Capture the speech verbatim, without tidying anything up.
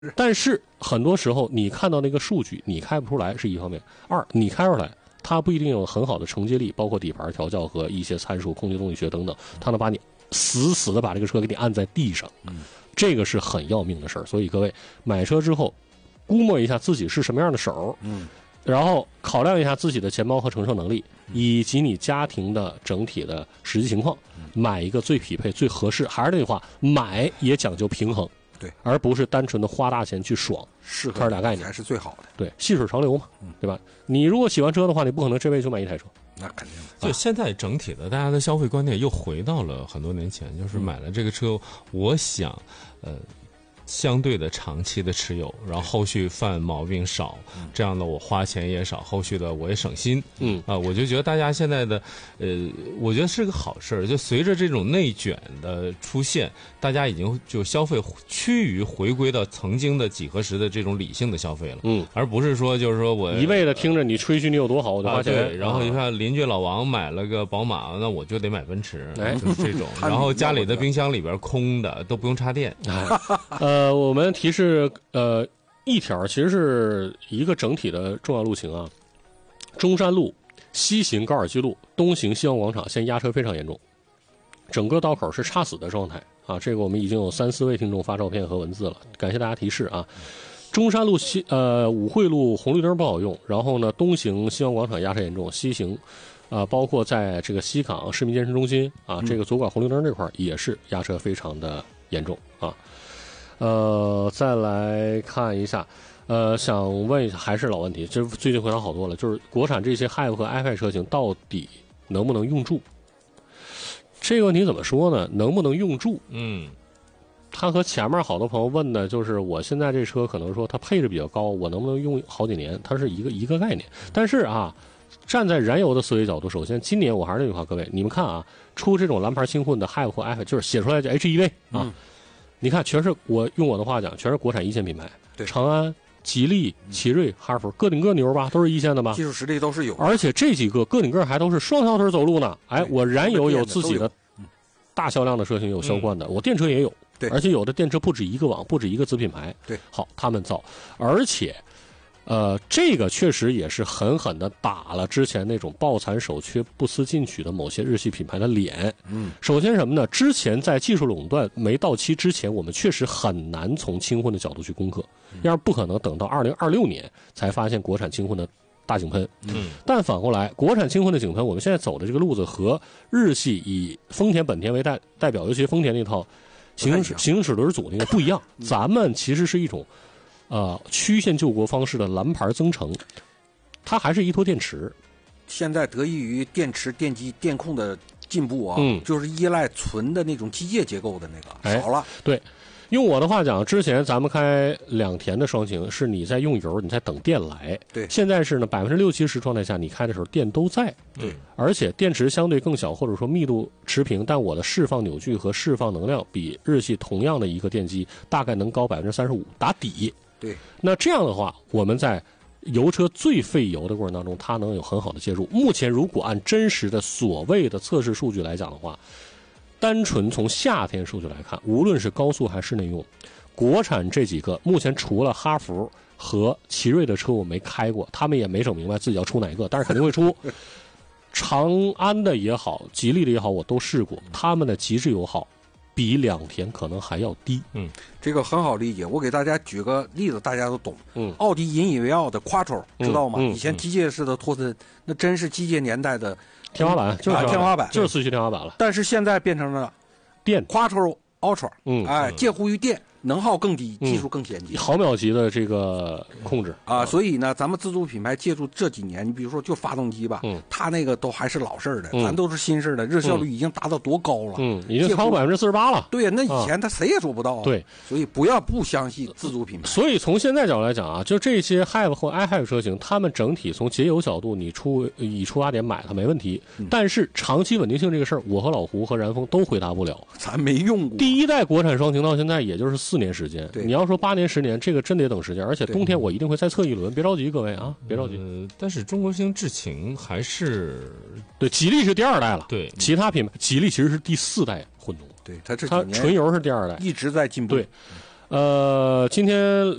但是很多时候你看到那个数据，你开不出来是一方面，二你开出来，它不一定有很好的承接力，包括底盘调教和一些参数、空气动力学等等，它能把你死死的把这个车给你按在地上，这个是很要命的事儿。所以各位买车之后，估摸一下自己是什么样的手，嗯。然后考量一下自己的钱包和承受能力，以及你家庭的整体的实际情况，买一个最匹配、最合适。还是那句话，买也讲究平衡， 对， 而不是单纯的花大钱去爽， 适合它是俩概念， 才是最好的。 对，细水长流嘛，对吧？你如果喜欢车的话，你不可能这辈子就买一台车。 那肯定的。 就现在整体的大家的消费观念又回到了很多年前，就是买了这个车，我想，呃。相对的长期的持有，然后后续犯毛病少，这样的我花钱也少，后续的我也省心。嗯啊、呃，我就觉得大家现在的，呃，我觉得是个好事儿。就随着这种内卷的出现，大家已经就消费趋于回归到曾经的几何时的这种理性的消费了。嗯，而不是说就是说我一味的听着你吹嘘你有多好，我就花钱。 啊、对，然后你看邻居老王买了个宝马，那我就得买奔驰，哎、就是这种。然后家里的冰箱里边空的都不用插电。 哎、呃。呃，我们提示呃一条，其实是一个整体的重要路情啊。中山路西行高尔基路，东行西洋广场，现在压车非常严重，整个道口是插死的状态啊。这个我们已经有三四位听众发照片和文字了，感谢大家提示啊。中山路西呃武惠路红绿灯不好用，然后呢东行西洋广场压车严重，西行啊、呃、包括在这个西港市民健身中心啊，这个左拐红绿灯这块也是压车非常的严重啊。呃，再来看一下，呃，想问一下，还是老问题，就是最近回答好多了，就是国产这些 H Y V 和 i 派车型到底能不能用住？这个问题怎么说呢？能不能用住？嗯，他和前面好多朋友问的就是，我现在这车可能说它配置比较高，我能不能用好几年？它是一个一个概念。但是啊，站在燃油的思维角度，首先今年我还是那句话，各位，你们看啊，出这种蓝牌轻混的 H Y V 或 i 派，就是写出来叫 H E V 啊。嗯，你看，全是我用我的话讲，全是国产一线品牌， 对， 长安、吉利、奇瑞、哈弗，个顶个牛吧，都是一线的吧？ 技术实力都是有， 而且这几个个顶个还都是双条腿走路呢。哎，我燃油有自己的大销量的车型有销冠的，我电车也有， 对， 而且有的电车不止一个网，不止一个子品牌， 对， 好，他们造，而且。呃，这个确实也是狠狠的打了之前那种抱残守缺、不思进取的某些日系品牌的脸。嗯，首先什么呢？之前在技术垄断没到期之前，我们确实很难从轻混的角度去攻克，要是不可能等到二零二六年才发现国产轻混的大井喷。嗯，但反过来，国产轻混的井喷，我们现在走的这个路子和日系以丰田、本田为代代表，尤其丰田那套行驶行驶轮组那个不一样。咱们其实是一种。呃，曲线救国方式的蓝牌增程，它还是依托电池。 现在得益于电池、电机、电控的进步啊，嗯，就是依赖纯的那种机械结构的那个少了。 哎、对，用我的话讲，之前咱们开两田的双擎，是你在用油，你在等电来。 对， 现在是呢，百分之六七十状态下，你开的时候电都在。 对， 而且电池相对更小，或者说密度持平，但我的释放扭矩和释放能量比日系同样的一个电机大概能高百分之三十五，打底。 对， 那这样的话，我们在油车最费油的过程当中，它能有很好的介入。目前如果按真实的所谓的测试数据来讲的话，单纯从夏天数据来看，无论是高速还是室内用，国产这几个目前除了哈弗和奇瑞的车我没开过，他们也没整明白自己要出哪个，但是肯定会出。长安的也好，吉利的也好，我都试过，他们的极致油耗比两田可能还要低。 嗯，这个很好理解。我给大家举个例子，大家都懂。嗯，奥迪引以为傲的 Quattro 知道吗？嗯嗯、以前机械式的托森，那真是机械年代的天花板，就是天花板， 就是四驱天花板了。 但是现在变成了电 Quattro Ultra， 嗯，哎，介乎于电。能耗更低，技术更先进， 嗯、毫秒级的这个控制啊，所以呢，咱们自主品牌借助这几年，你比如说就发动机吧，嗯，它那个都还是老式的，嗯、咱都是新式的，热效率已经达到多高了， 嗯，已经超过百分之四十八了。 对呀，那以前他谁也做不到、啊。对，所以不要不相信自主品牌。 所以从现在角度来讲啊，就这些 H Y V 或 i 派车型，他们整体从节油角度，你出以出发点买它没问题，嗯、但是长期稳定性这个事儿，我和老胡和然峰都回答不了， 咱没用过。 第一代国产双擎到现在也就是四年时间， 对。 你要说八年十年，这个真得等时间，而且冬天我一定会再测一轮，别着急，各位啊，别着急。 呃，但是中国星智擎还是对，吉利是第二代了， 对， 其他品牌吉利其实是第四代混动， 对，它这它纯油是第二代， 一直在进步。 对， 呃，今天。